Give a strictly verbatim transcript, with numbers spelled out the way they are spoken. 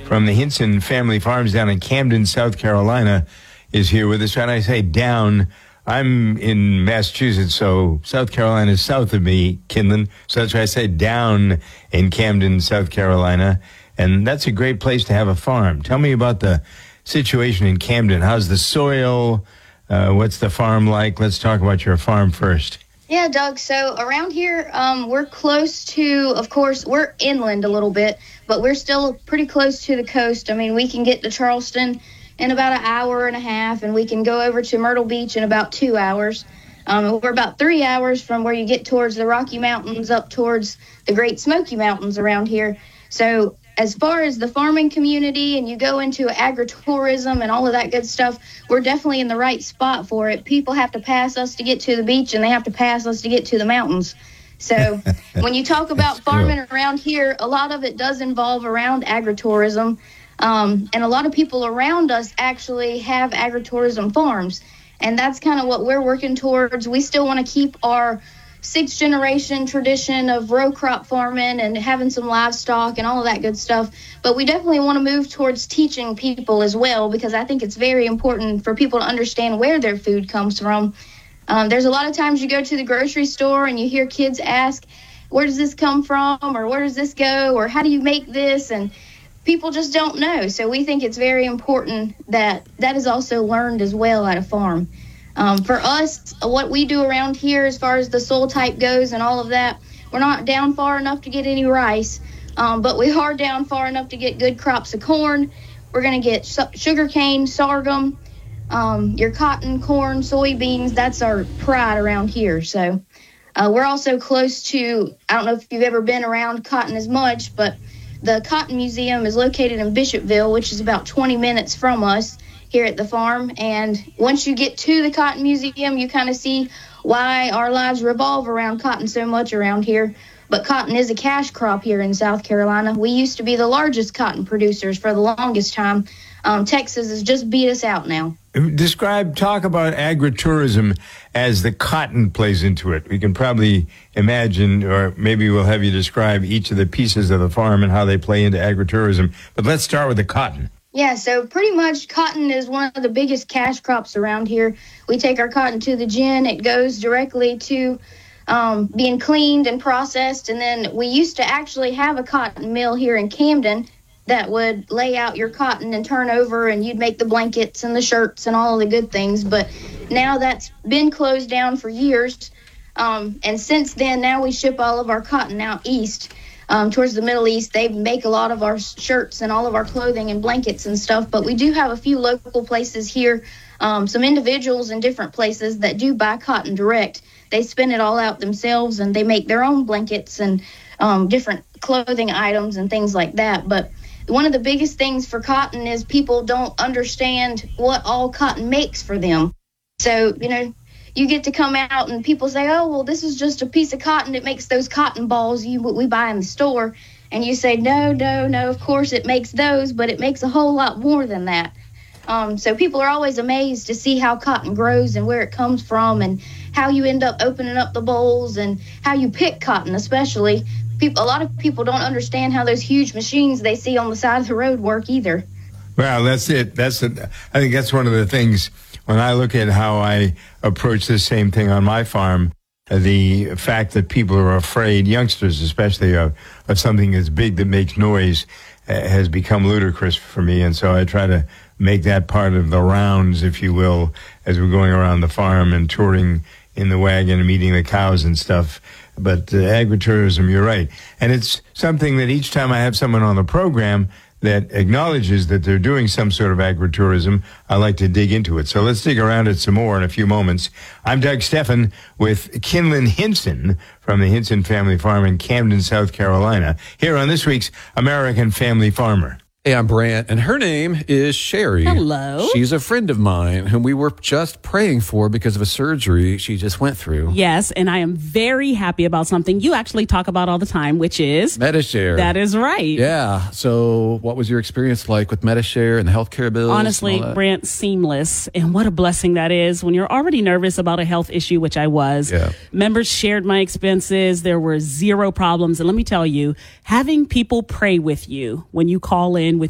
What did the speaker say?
from the Hinson Family Farms down in Camden, South Carolina, is here with us. When I say down, I'm in Massachusetts, so South Carolina is south of me, Kinlan. So that's why I say down in Camden, South Carolina. And that's a great place to have a farm. Tell me about the situation in Camden. How's the soil? Uh, what's the farm like? Let's talk about your farm first. Yeah, Doug. So around here, um, we're close to, of course, we're inland a little bit, but we're still pretty close to the coast. I mean, we can get to Charleston in about an hour and a half, and we can go over to Myrtle Beach in about two hours. Um, we're about three hours from where you get towards the Rocky Mountains up towards the Great Smoky Mountains around here. So as far as the farming community and you go into agritourism and all of that good stuff, we're definitely in the right spot for it. People have to pass us to get to the beach, and they have to pass us to get to the mountains. So when you talk about farming cool. around here, a lot of it does involve around agritourism. Um, and a lot of people around us actually have agritourism farms. And that's kind of what we're working towards. We still want to keep our sixth generation tradition of row crop farming and having some livestock and all of that good stuff. But we definitely want to move towards teaching people as well, because I think it's very important for people to understand where their food comes from. Um, there's a lot of times you go to the grocery store and you hear kids ask, where does this come from? Or where does this go? Or how do you make this? And people just don't know. So we think it's very important that that is also learned as well at a farm. Um, for us, what we do around here as far as the soil type goes and all of that, we're not down far enough to get any rice, um, but we are down far enough to get good crops of corn. We're going to get su- sugarcane, sorghum, um, your cotton, corn, soybeans. That's our pride around here. So uh, we're also close to, I don't know if you've ever been around cotton as much, but the Cotton Museum is located in Bishopville, which is about twenty minutes from us here at the farm. And once you get to the Cotton Museum, you kind of see why our lives revolve around cotton so much around here. But cotton is a cash crop here in South Carolina. We used to be the largest cotton producers for the longest time. Um, Texas has just beat us out now. Describe, talk about agritourism as the cotton plays into it. We can probably imagine, or maybe we'll have you describe each of the pieces of the farm and how they play into agritourism. But let's start with the cotton. Yeah, so pretty much cotton is one of the biggest cash crops around here. We take our cotton to the gin. It goes directly to um, being cleaned and processed. And then we used to actually have a cotton mill here in Camden that would lay out your cotton and turn over, and you'd make the blankets and the shirts and all of the good things. But now that's been closed down for years. Um, and since then, now we ship all of our cotton out east. Um, towards the Middle East. They make a lot of our shirts and all of our clothing and blankets and stuff, but we do have a few local places here, um, some individuals in different places that do buy cotton direct. They spin it all out themselves, and they make their own blankets and um, different clothing items and things like that. But one of the biggest things for cotton is people don't understand what all cotton makes for them. So, you know, you get to come out and people say, oh, well, this is just a piece of cotton. It makes those cotton balls you we buy in the store. And you say, no, no, no, of course it makes those, but it makes a whole lot more than that. Um, so people are always amazed to see how cotton grows and where it comes from and how you end up opening up the bowls and how you pick cotton, especially. People, a lot of people don't understand how those huge machines they see on the side of the road work either. Well, that's it. That's it. I think that's one of the things when I look at how I approach this same thing on my farm, the fact that people are afraid, youngsters especially, of, of something as big that makes noise uh, has become ludicrous for me. And so I try to make that part of the rounds, if you will, as we're going around the farm and touring in the wagon and meeting the cows and stuff. But uh, agritourism, you're right. And it's something that each time I have someone on the program that acknowledges that they're doing some sort of agritourism, I like to dig into it. So let's dig around it some more in a few moments. I'm Doug Steffen with Kinlan Hinson from the Hinson Family Farm in Camden, South Carolina, here on this week's American Family Farmer. Hey, I'm Brant, and her name is Sherry. Hello. She's a friend of mine whom we were just praying for because of a surgery she just went through. Yes, and I am very happy about something you actually talk about all the time, which is Medi-Share. That is right. Yeah. So what was your experience like with Medi-Share and the healthcare bills? Honestly, Brant, seamless. And what a blessing that is when you're already nervous about a health issue, which I was. Yeah. Members shared my expenses. There were zero problems. And let me tell you, having people pray with you when you call in